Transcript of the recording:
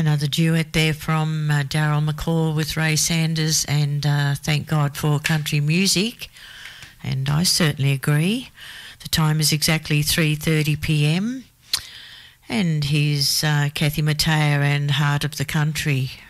Another duet there from Daryl McCall with Ray Sanders, and thank God for country music. And I certainly agree. The time is exactly 3:30 p.m. And here's Kathy Mattea and Heart of the Country.